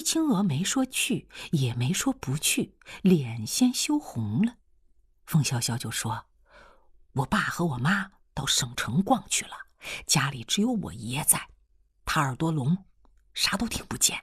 青娥没说去，也没说不去，脸先羞红了。风萧萧就说：“我爸和我妈到省城逛去了，家里只有我爷在，他耳朵聋，啥都听不见。”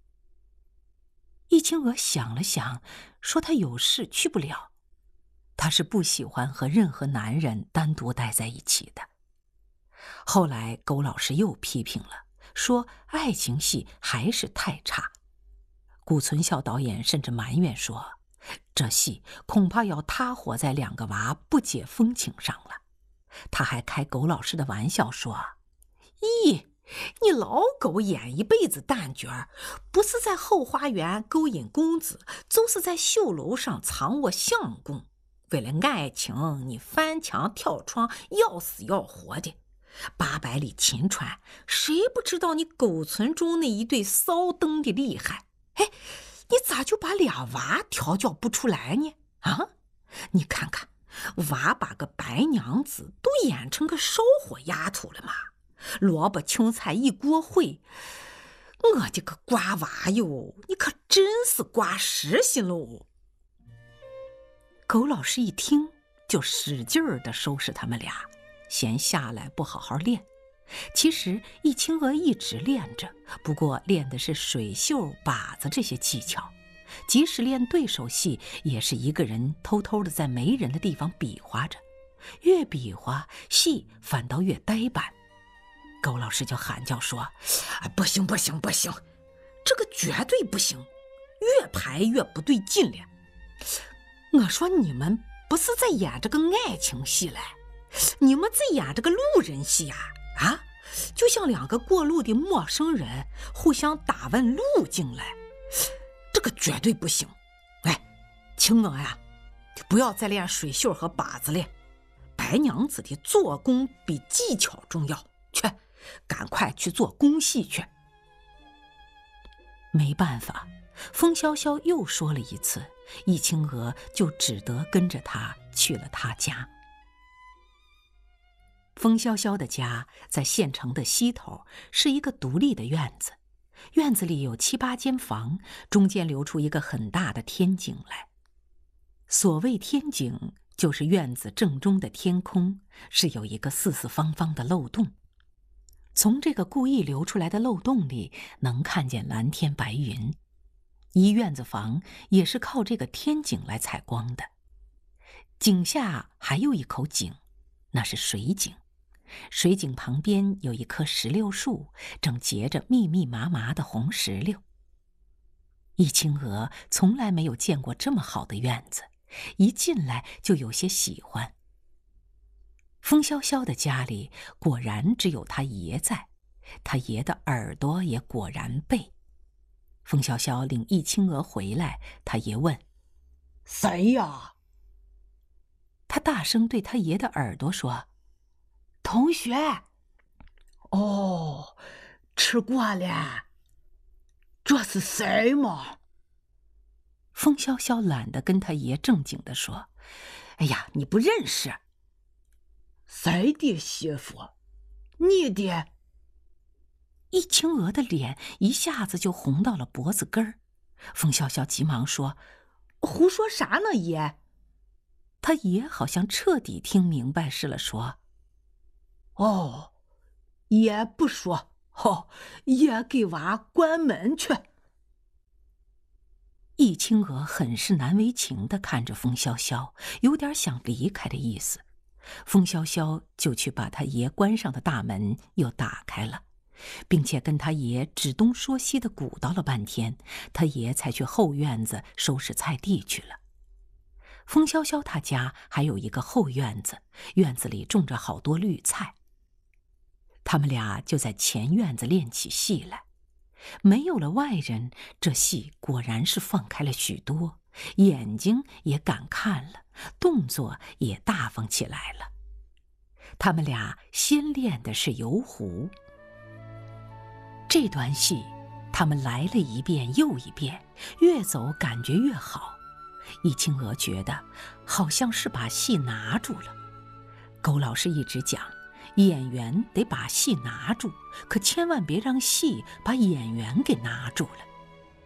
易青娥想了想，说他有事去不了。他是不喜欢和任何男人单独待在一起的。后来苟老师又批评了，说爱情戏还是太差。顾存孝导演甚至埋怨说，这戏恐怕要塌活在两个娃不解风情上了。他还开苟老师的玩笑说：“咦，你老狗演一辈子旦角，不是在后花园勾引公子，就是在绣楼上藏卧相公。为了爱情，你翻墙跳窗，要死要活的。800里秦川，谁不知道你苟存中那一对骚灯的厉害？哎，你咋就把俩娃调教不出来呢？啊，你看看，娃把个白娘子都演成个烧火丫头了嘛，萝卜青菜一锅烩。我的个瓜娃哟，你可真是瓜实心喽！”苟老师一听，就使劲儿地收拾他们俩，嫌下来不好好练。其实易青娥一直练着，不过练的是水袖、靶子这些技巧，即使练对手戏，也是一个人偷偷的在没人的地方比划着，越比划戏反倒越呆板。苟老师就喊叫说：“不行不行不行，这个绝对不行，越排越不对劲了。我说你们不是在演这个爱情戏嘞，你们在演这个路人戏呀！啊，就像两个过路的陌生人互相打问路径来，这个绝对不行。哎，青娥呀，不要再练水袖和靶子了，白娘子的做工比技巧重要，去，赶快去做工戏去。”没办法，风萧萧又说了一次，易青娥就只得跟着他去了他家。风萧萧的家在县城的西头，是一个独立的院子，院子里有7、8间房，中间留出一个很大的天井来。所谓天井，就是院子正中的天空，是有一个四四方方的漏洞。从这个故意留出来的漏洞里，能看见蓝天白云。一院子房也是靠这个天井来采光的。井下还有一口井，那是水井。水井旁边有一棵石榴树，正结着密密麻麻的红石榴。易青娥从来没有见过这么好的院子，一进来就有些喜欢。风萧萧的家里果然只有他爷在，他爷的耳朵也果然背。风萧萧领易青娥回来，他爷问：“谁呀？”他大声对他爷的耳朵说：“同学。”哦，吃过了。这是谁嘛？风萧萧懒得跟他爷正经地说：“哎呀，你不认识。”谁的媳妇？你的？易青娥的脸一下子就红到了脖子根儿。风萧萧急忙说：“胡说啥呢，爷？”他爷好像彻底听明白似的说：“哦，爷不说，爷给娃关门去。”易青娥很是难为情地看着风萧萧，有点想离开的意思。风萧萧就去把他爷关上的大门又打开了，并且跟他爷指东说西的鼓捣了半天，他爷才去后院子收拾菜地去了。风萧萧他家还有一个后院子，院子里种着好多绿菜。他们俩就在前院子练起戏来。没有了外人，这戏果然是放开了许多，眼睛也敢看了，动作也大方起来了。他们俩先练的是游湖。这段戏他们来了一遍又一遍，越走感觉越好。易青娥觉得好像是把戏拿住了。苟老师一直讲，演员得把戏拿住，可千万别让戏把演员给拿住了。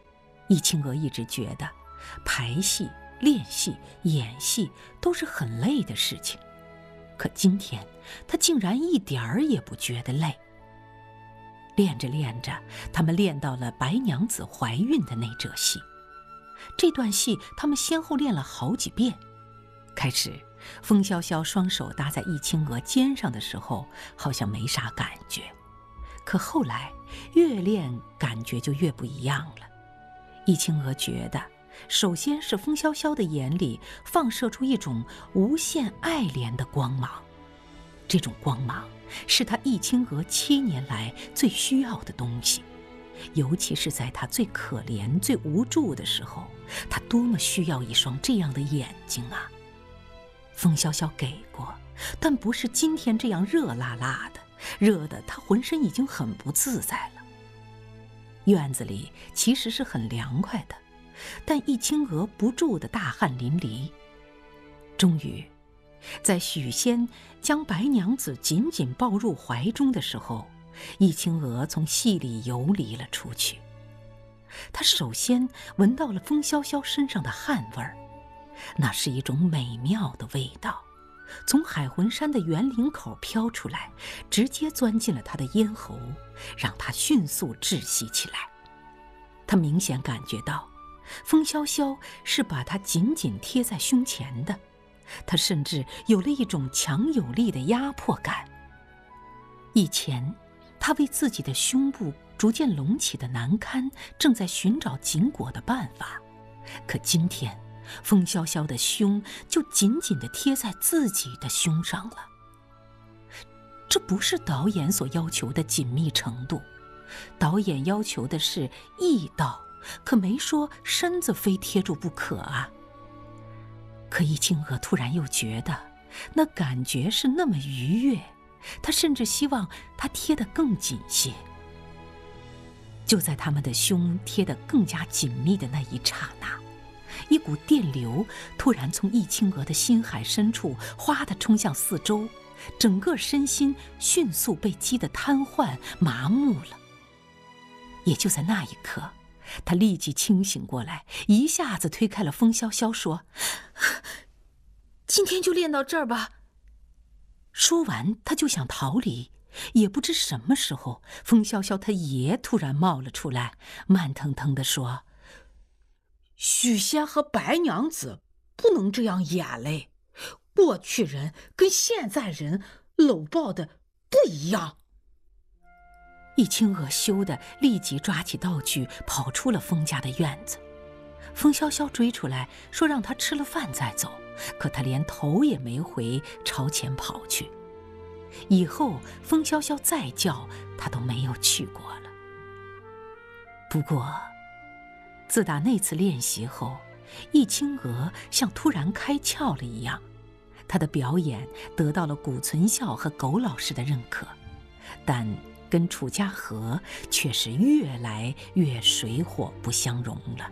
易清娥一直觉得排戏、练戏、演戏都是很累的事情，可今天她竟然一点儿也不觉得累。练着练着，他们练到了白娘子怀孕的那折戏。这段戏他们先后练了好几遍。开始，风萧萧双手搭在易清娥肩上的时候，好像没啥感觉，可后来越练感觉就越不一样了。易清娥觉得，首先是风萧萧的眼里放射出一种无限爱怜的光芒，这种光芒是他易清娥7年来最需要的东西，尤其是在他最可怜、最无助的时候，他多么需要一双这样的眼睛啊！风萧萧给过，但不是今天这样热辣辣的，热得他浑身已经很不自在了。院子里其实是很凉快的，但易清娥不住的大汗淋漓。终于，在许仙将白娘子紧紧抱入怀中的时候，易清娥从戏里游离了出去。她首先闻到了风萧萧身上的汗味儿，那是一种美妙的味道，从海魂山的园林口飘出来，直接钻进了她的咽喉，让她迅速窒息起来。她明显感觉到，风萧萧是把她紧紧贴在胸前的，她甚至有了一种强有力的压迫感。以前，她为自己的胸部逐渐隆起的难堪，正在寻找紧裹的办法，可今天，风萧萧的胸就紧紧地贴在自己的胸上了。这不是导演所要求的紧密程度，导演要求的是意道，可没说身子非贴住不可啊。可易清娥突然又觉得，那感觉是那么愉悦，她甚至希望它贴得更紧些。就在他们的胸贴得更加紧密的那一刹那，一股电流突然从易清娥的心海深处哗地冲向四周，整个身心迅速被击得瘫痪麻木了。也就在那一刻，他立即清醒过来，一下子推开了风萧萧，说：“今天就练到这儿吧。”说完，他就想逃离，也不知什么时候，风萧萧他爷突然冒了出来，慢腾腾地说：“ 许仙和白娘子不能这样演嘞，过去人跟现在人搂抱的不一样。” 易清娥羞得立即抓起道具跑出了风家的院子。风萧萧追出来说让他吃了饭再走，可他连头也没回，朝前跑去。以后风萧萧再叫他都没有去过了。不过自打那次练习后，易清娥像突然开窍了一样，她的表演得到了谷存孝和苟老师的认可，但跟楚家河却是越来越水火不相容了。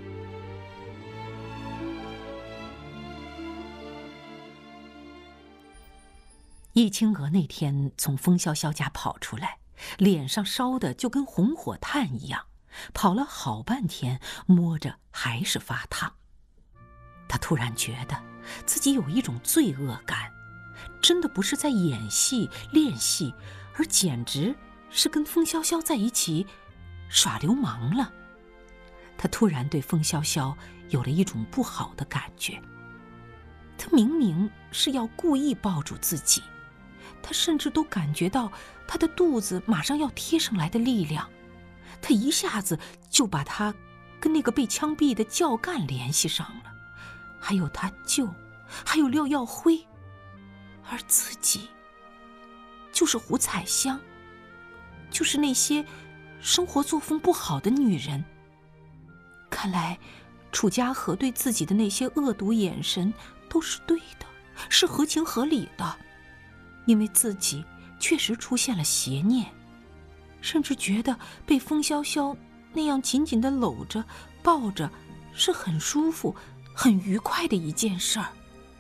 易清娥那天从风萧萧家跑出来，脸上烧的就跟红火炭一样，跑了好半天，摸着还是发烫。她突然觉得自己有一种罪恶感，真的不是在演戏练戏，而简直是跟风萧萧在一起耍流氓了。她突然对风萧萧有了一种不好的感觉。她明明是要故意抱住自己，她甚至都感觉到她的肚子马上要贴上来的力量。她一下子就把她跟那个被枪毙的教干联系上了，还有他舅，还有廖耀辉，而自己就是胡彩香，就是那些生活作风不好的女人。看来楚家河对自己的那些恶毒眼神都是对的，是合情合理的，因为自己确实出现了邪念，甚至觉得被风萧萧那样紧紧地搂着抱着是很舒服很愉快的一件事儿。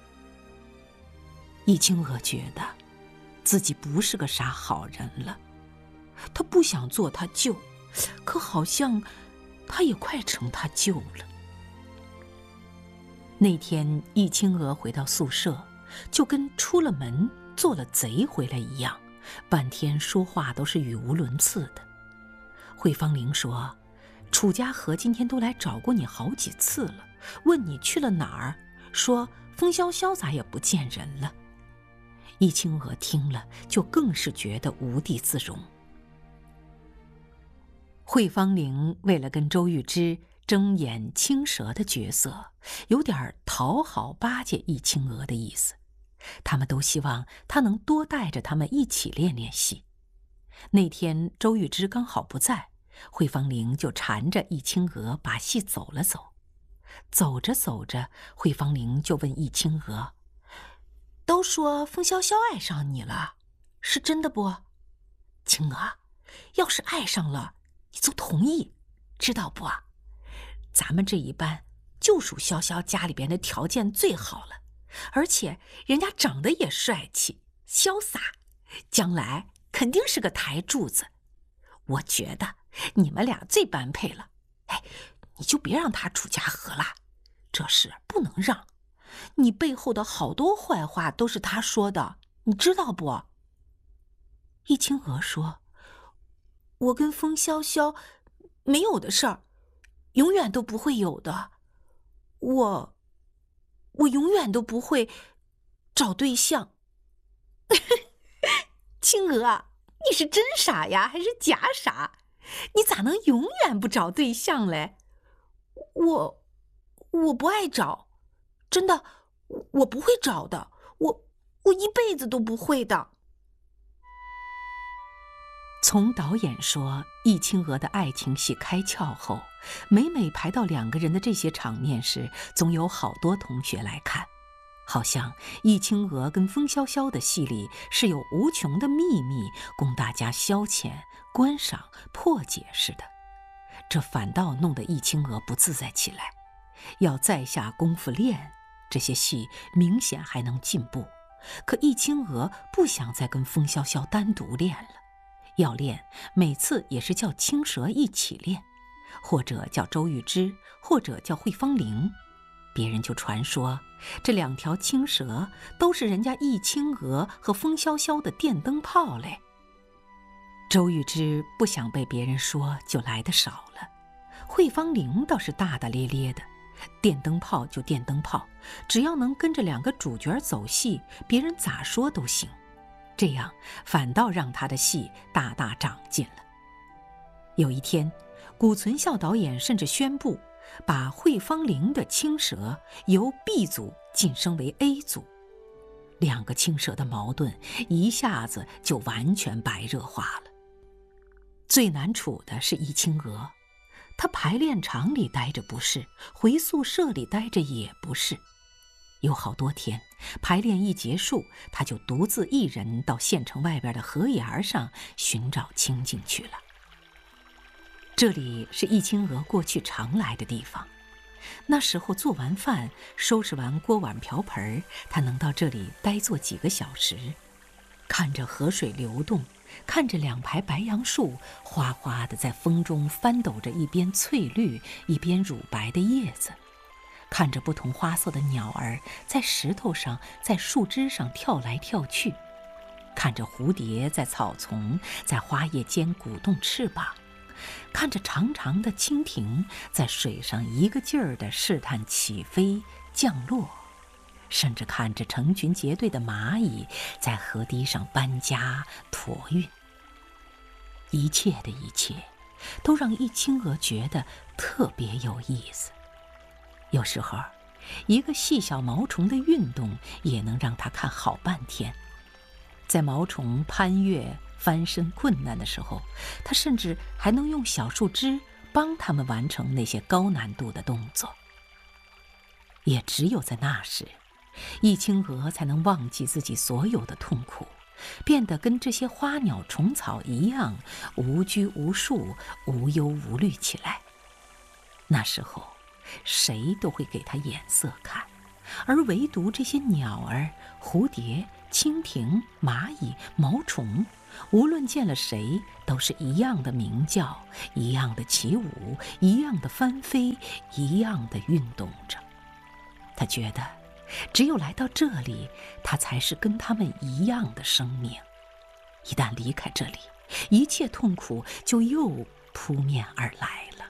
易清娥觉得自己不是个啥好人了，她不想做他舅，可好像他也快成他舅了。那天易清娥回到宿舍，就跟出了门做了贼回来一样，半天说话都是语无伦次的。惠芳玲说，楚家和今天都来找过你好几次了，问你去了哪儿，说风萧萧咋也不见人了。易清娥听了，就更是觉得无地自容。惠芳玲为了跟周玉芝争演青蛇的角色，有点讨好巴结易清娥的意思，他们都希望她能多带着他们一起练练戏。那天周玉芝刚好不在，惠芳玲就缠着易清娥把戏走了走。走着走着，惠芳玲就问易清娥，都说风萧萧爱上你了，是真的不？清娥，要是爱上了，你就同意，知道不？咱们这一班就属萧萧家里边的条件最好了，而且人家长得也帅气潇洒，将来肯定是个台柱子。我觉得你们俩最般配了。哎，你就别让他楚家和了，这事不能让。你背后的好多坏话都是他说的，你知道不？易清娥说，我跟风萧萧没有的事儿，永远都不会有的。我永远都不会找对象。清娥，你是真傻呀，还是假傻？你咋能永远不找对象嘞？我不爱找，真的，我不会找的，我一辈子都不会的。从导演说易清娥的爱情戏开窍后，每排到两个人的这些场面时，总有好多同学来看，好像易清娥跟风萧萧的戏里是有无穷的秘密供大家消遣、观赏、破解似的。这反倒弄得易清娥不自在起来，要再下功夫练，这些戏明显还能进步。可易清娥不想再跟风萧萧单独练了，要练每次也是叫青蛇一起练，或者叫周玉芝，或者叫惠芳玲。别人就传说这两条青蛇都是人家易清娥和风萧萧的电灯泡嘞。周玉芝不想被别人说，就来得少了。惠芳玲倒是大大咧咧的，电灯泡就电灯泡，只要能跟着两个主角走戏，别人咋说都行。这样反倒让他的戏大大长进了。有一天，谷存孝导演甚至宣布把惠芳玲的青蛇由 B 组晋升为 A 组，两个青蛇的矛盾一下子就完全白热化了。最难处的是易清娥，她排练场里待着不是，回宿舍里待着也不是。有好多天，排练一结束，她就独自一人到县城外边的河沿上寻找清静去了。这里是易清娥过去常来的地方，那时候做完饭，收拾完锅碗瓢盆，她能到这里待坐几个小时，看着河水流动，看着两排白杨树哗哗地在风中翻抖着一边翠绿一边乳白的叶子，看着不同花色的鸟儿在石头上在树枝上跳来跳去，看着蝴蝶在草丛在花叶间鼓动翅膀，看着长长的蜻蜓在水上一个劲儿地试探起飞降落，甚至看着成群结队的蚂蚁在河堤上搬家驮运。一切的一切都让易清娥觉得特别有意思。有时候一个细小毛虫的运动也能让她看好半天。在毛虫攀越翻身困难的时候，她甚至还能用小树枝帮他们完成那些高难度的动作。也只有在那时，易清娥才能忘记自己所有的痛苦，变得跟这些花鸟虫草一样无拘无束、无忧无虑起来。那时候谁都会给她眼色看，而唯独这些鸟儿、蝴蝶、蜻蜓、蚂蚁、毛虫无论见了谁，都是一样的鸣叫，一样的起舞，一样的翻飞，一样的运动着。他觉得，只有来到这里，他才是跟他们一样的生命。一旦离开这里，一切痛苦就又扑面而来了。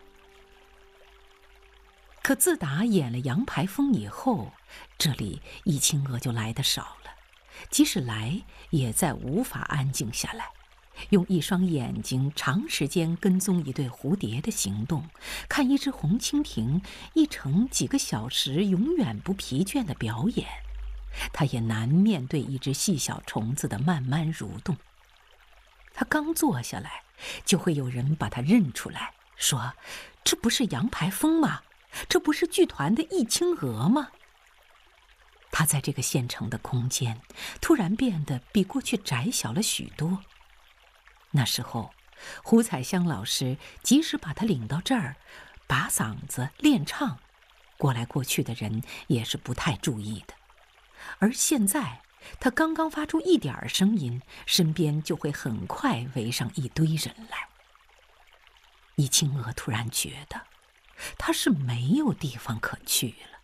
可自打演了羊排风以后，这里易清娥就来得少了，即使来，也再无法安静下来。用一双眼睛长时间跟踪一对蝴蝶的行动，看一只红蜻蜓一程几个小时永远不疲倦的表演，他也难面对一只细小虫子的慢慢蠕动。他刚坐下来，就会有人把他认出来，说：“这不是杨排风吗？这不是剧团的易清娥吗？”他在这个现成的空间，突然变得比过去窄小了许多。那时候，胡彩香老师即使把他领到这儿，拔嗓子练唱，过来过去的人也是不太注意的。而现在，他刚刚发出一点声音，身边就会很快围上一堆人来。易清娥突然觉得，他是没有地方可去了。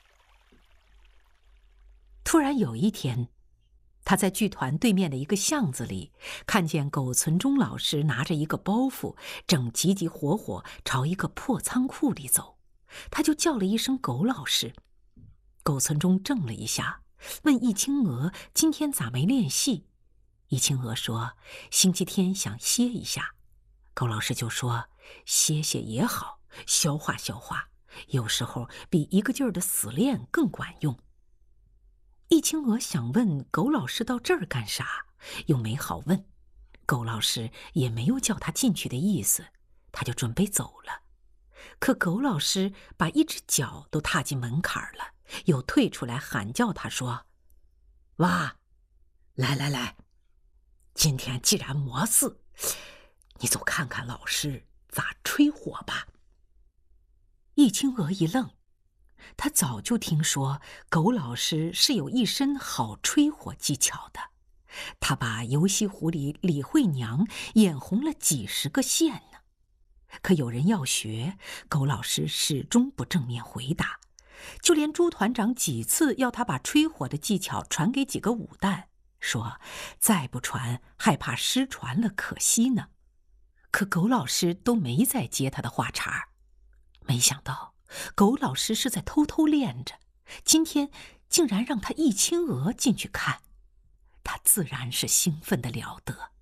突然有一天，他在剧团对面的一个巷子里，看见苟存中老师拿着一个包袱，正急急火火朝一个破仓库里走。他就叫了一声苟老师。苟存中怔了一下，问易清娥今天咋没练戏。易清娥说星期天想歇一下。苟老师就说歇歇也好，消化消化，有时候比一个劲儿的死练更管用。易清娥想问苟老师到这儿干啥，又没好问，苟老师也没有叫他进去的意思，他就准备走了。可苟老师把一只脚都踏进门槛了，又退出来喊叫他说：“娃，来来来，今天既然没事，你就看看老师咋吹火吧。”易清娥一愣，他早就听说苟老师是有一身好吹火技巧的，他把游戏湖里李慧娘眼红了几十个县呢。可有人要学，苟老师始终不正面回答，就连朱团长几次要他把吹火的技巧传给几个武旦，说再不传害怕失传了可惜呢。可苟老师都没再接他的话茬。没想到苟老师是在偷偷练着，今天竟然让他易清娥进去看，他自然是兴奋得了得。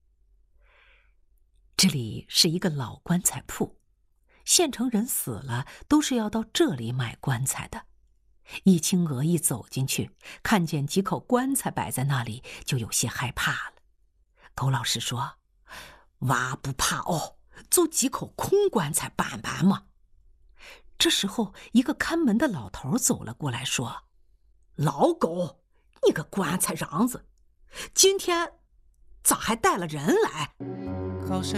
这里是一个老棺材铺，县城人死了都是要到这里买棺材的。易清娥一走进去，看见几口棺材摆在那里，就有些害怕了。苟老师说：“娃不怕哦，就几口空棺材板板嘛。”这时候，一个看门的老头走了过来，说：“老苟，你个棺材瓤子，今天咋还带了人来？”